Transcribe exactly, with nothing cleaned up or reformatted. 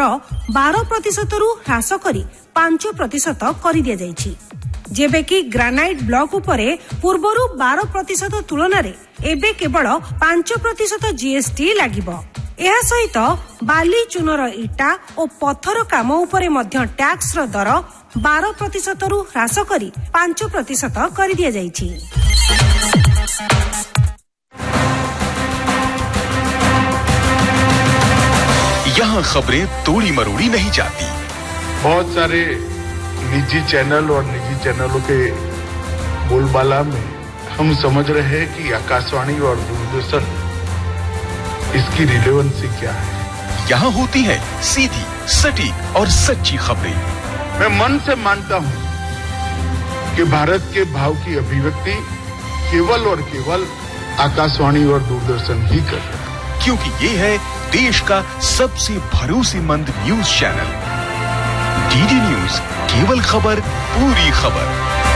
बारह प्रतिशत रु ह्रास करी पांच प्रतिशत कर दिया जायछि। जेबे कि ग्रानाइट ब्लॉक उपरे पूर्वरु बारह प्रतिशत तुलन में एबे केवल पांच प्रतिशत जीएसटी लागिबो। एहा सहित बाली चूनर इटा और पत्थर काम उपरे मध्य टैक्स रो दर बारह प्रतिशत रु ह्रास करी पांच प्रतिशत कर दिया जायछि। यहाँ खबरें तोड़ी मरोड़ी नहीं जाती। बहुत सारे निजी चैनल और निजी चैनलों के बोलबाला में हम समझ रहे हैं कि आकाशवाणी और दूरदर्शन इसकी रिलेवेंसी क्या है। यहाँ होती है सीधी, सटीक और सच्ची खबरें। मैं मन से मानता हूँ कि भारत के भाव की अभिव्यक्ति केवल और केवल आकाशवाणी और दूरदर्शन ही कर रहे हैं, क्योंकि ये है देश का सबसे भरोसेमंद न्यूज चैनल। डीडी न्यूज, केवल खबर पूरी खबर।